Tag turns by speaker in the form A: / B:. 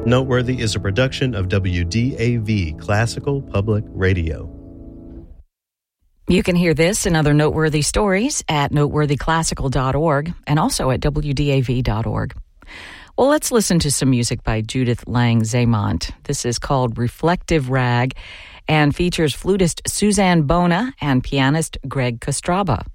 A: Noteworthy is a production of WDAV Classical Public Radio.
B: You can hear this and other noteworthy stories at noteworthyclassical.org and also at WDAV.org. Well, let's listen to some music by Judith Lang Zamont. This is called Reflective Rag and features flutist Suzanne Bona and pianist Greg Kostraba.